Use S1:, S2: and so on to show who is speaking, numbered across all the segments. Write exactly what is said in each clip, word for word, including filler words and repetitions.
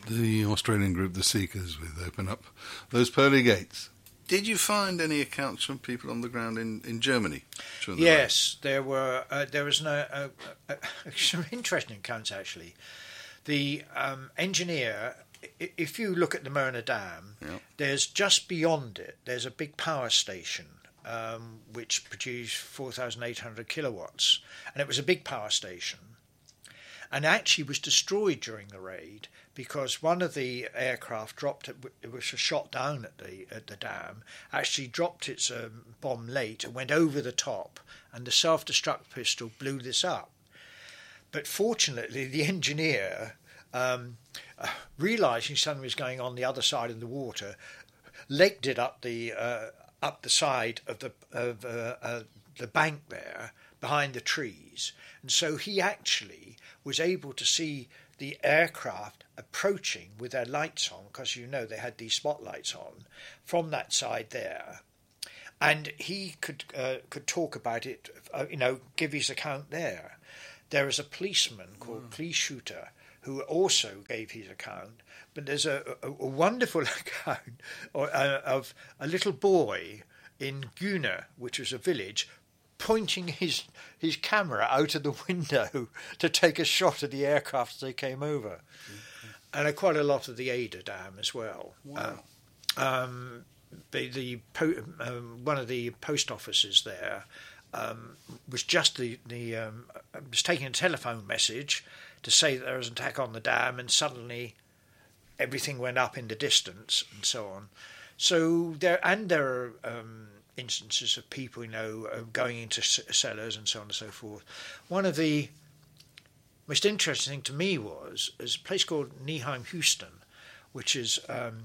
S1: the Australian group, the Seekers, with Open Up Those Pearly Gates. Did you find any accounts from people on the ground in, in Germany?
S2: Yes, there were. Uh, there was no, uh, uh, some interesting accounts, actually. The um, engineer, if you look at the Möhne Dam,
S1: yeah.
S2: there's just beyond it, there's a big power station um, which produced four thousand eight hundred kilowatts. And it was a big power station. And actually was destroyed during the raid because one of the aircraft dropped it. It was shot down at the at the dam. Actually dropped its um, bomb late and went over the top, and the self-destruct pistol blew this up. But fortunately, the engineer, um, uh, realising something was going on the other side of the water, legged it up the uh, up the side of the of uh, uh, the bank there behind the trees, and so he actually was able to see the aircraft approaching with their lights on, because you know they had these spotlights on from that side there, and he could uh, could talk about it, uh, you know, give his account there. There is a policeman called mm. Police Shooter who also gave his account, but there's a, a, a wonderful account of, uh, of a little boy in Guna, which was a village, pointing his his camera out of the window to take a shot of the aircraft as they came over, mm-hmm. and uh, quite a lot of the Ada Dam as well.
S1: Wow.
S2: Uh, um, the, the po- um, one of the post offices there um, was just the the um, was taking a telephone message to say that there was an attack on the dam, and suddenly everything went up in the distance and so on. So there and there are um, instances of people, you know, going into cellars and so on and so forth. One of the most interesting thing to me was is a place called Neheim Houston, which is um,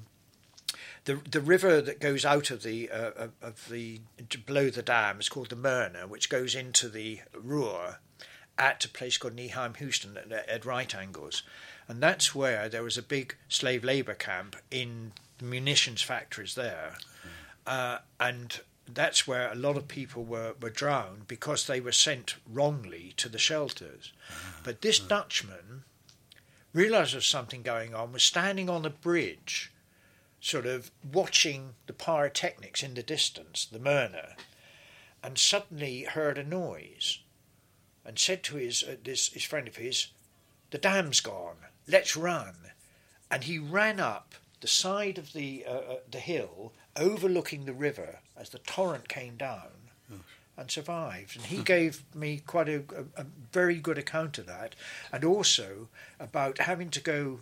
S2: the the river that goes out of the uh, of the below the dam is called the Möhne, which goes into the Ruhr at a place called Neheim Houston at, at right angles, and that's where there was a big slave labour camp in the munitions factories there, mm. uh, and that's where a lot of people were, were drowned because they were sent wrongly to the shelters. Mm. But this mm. Dutchman realised there was something going on, was standing on the bridge, sort of watching the pyrotechnics in the distance, the Möhne, and suddenly heard a noise and said to his, uh, this, his friend of his, "The dam's gone, let's run." And he ran up the side of the uh, uh, the hill overlooking the river as the torrent came down oh. and survived. And he gave me quite a, a, a very good account of that, and also about having to go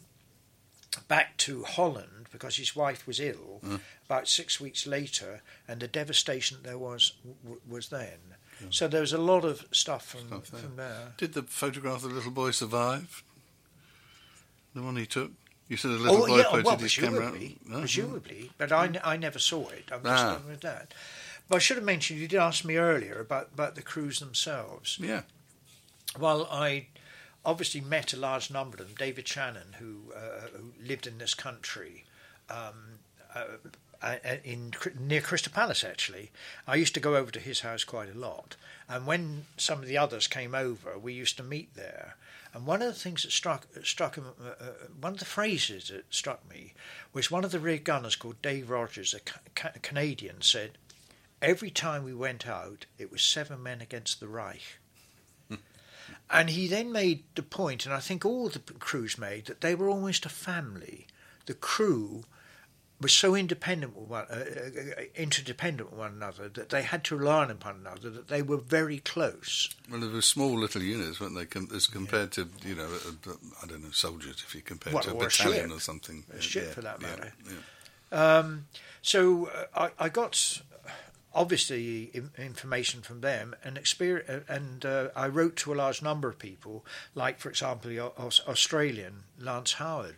S2: back to Holland because his wife was ill mm. about six weeks later, and the devastation there was w- was then. Yeah. So there was a lot of stuff from, stuff there. from there.
S1: Did the photograph of the little boy survive? The one he took? You said a little
S2: oh,
S1: boy
S2: yeah,
S1: pointed
S2: well,
S1: his
S2: presumably,
S1: camera out. Oh,
S2: presumably,
S1: yeah.
S2: but I, I never saw it. I'm just
S1: ah.
S2: with that. But I should have mentioned, you did ask me earlier about, about the crews themselves.
S1: Yeah.
S2: Well, I obviously met a large number of them. David Shannon, who, uh, who lived in this country, um, uh, in near Crystal Palace, actually. I used to go over to his house quite a lot. And when some of the others came over, we used to meet there. And one of the things that struck struck him, uh, uh, one of the phrases that struck me was one of the rear gunners called Dave Rogers, a ca- Canadian, said, "Every time we went out, it was seven men against the Reich." And he then made the point, and I think all the crews made, that they were almost a family. The crew was so independent with one, uh, uh, interdependent with one another that they had to rely on one another, that they were very close.
S1: Well, they were small little units, weren't they, com- as compared yeah. to, you know, a, a, I don't know, soldiers, if you compare
S2: well,
S1: to a
S2: or
S1: battalion
S2: a
S1: or something.
S2: A ship,
S1: yeah,
S2: for that matter.
S1: Yeah, yeah.
S2: Um, so uh, I, I got, obviously, in, information from them, and, experience, and uh, I wrote to a large number of people, like, for example, the Australian Lance Howard.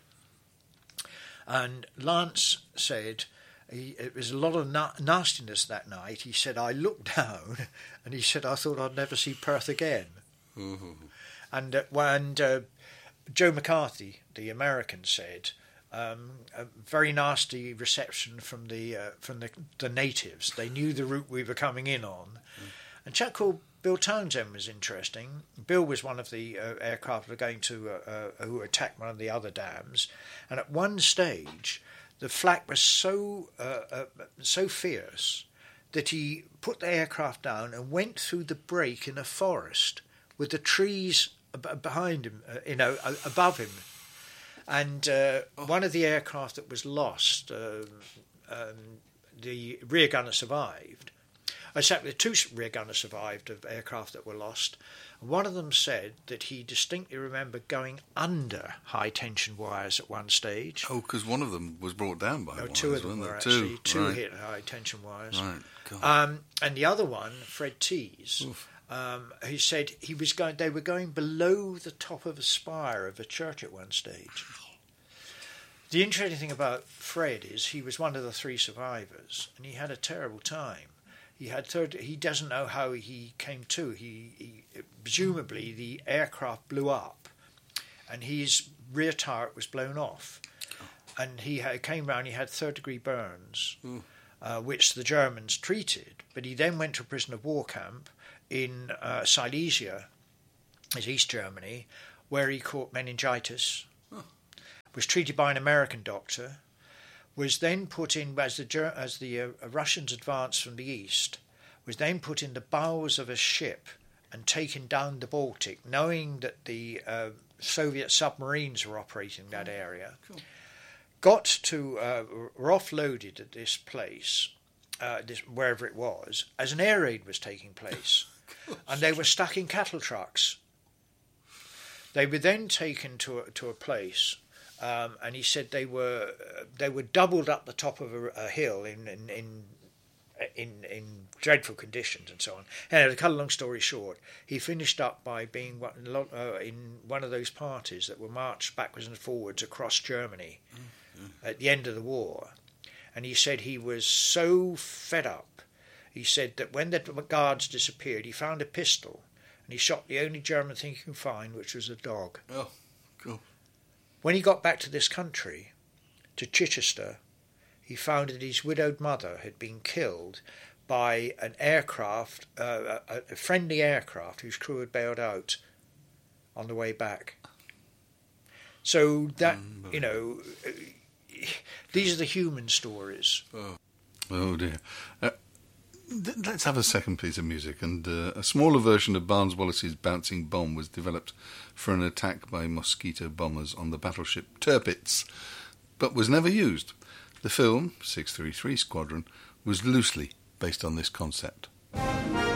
S2: And Lance said he, it was a lot of na- nastiness that night. He said, "I looked down and he said, I thought I'd never see Perth again." Mm-hmm. And, uh, and uh, Joe McCarthy, the American, said, um, a very nasty reception from the uh, from the, the natives. They knew the route we were coming in on. Mm. And a chap called Bill Townsend was interesting. Bill was one of the uh, aircraft that were going to uh, uh, who attacked one of the other dams, and at one stage, the flak was so uh, uh, so fierce that he put the aircraft down and went through the break in a forest with the trees ab- behind him, uh, you know, uh, above him. And uh, oh. one of the aircraft that was lost, uh, um, the rear gunner survived. Except the two rear gunners survived of aircraft that were lost. One of them said that he distinctly remembered going under high tension wires at one stage.
S1: Oh, because one of them was brought down by
S2: no,
S1: wires,
S2: two of them were actually two, two
S1: right.
S2: hit high tension wires.
S1: Right. God.
S2: Um, and the other one, Fred Tees, um, he said he was going. They were going below the top of a spire of a church at one stage. The interesting thing about Fred is he was one of the three survivors, and he had a terrible time. He had third. He doesn't know how he came to. He, he presumably the aircraft blew up, and his rear turret was blown off, and he had, came round. He had third degree burns, mm. uh, which the Germans treated. But he then went to a prisoner of war camp in uh, Silesia, as East Germany, where he caught meningitis. Huh. Was treated by an American doctor. Was then put in, as the, as the uh, Russians advanced from the east, was then put in the bowels of a ship and taken down the Baltic, knowing that the uh, Soviet submarines were operating that area. Cool. Got to, uh, were offloaded at this place, uh, this, wherever it was, as an air raid was taking place. And they were stuck in cattle trucks. They were then taken to a, to a place... Um, and he said they were uh, they were doubled up the top of a, a hill in in, in in in dreadful conditions and so on. And to cut a long story short, he finished up by being one, uh, in one of those parties that were marched backwards and forwards across Germany mm-hmm. at the end of the war. And he said he was so fed up. He said that when the guards disappeared, he found a pistol and he shot the only German thing he could find, which was a dog.
S1: Oh, cool.
S2: When he got back to this country, to Chichester, he found that his widowed mother had been killed by an aircraft, uh, a, a friendly aircraft whose crew had bailed out on the way back. So that, you know, these are the human stories.
S1: Oh, oh dear. Uh, Let's have a second piece of music, and uh, a smaller version of Barnes Wallis's Bouncing Bomb was developed for an attack by Mosquito bombers on the battleship Tirpitz, but was never used. The film, six thirty-three Squadron, was loosely based on this concept.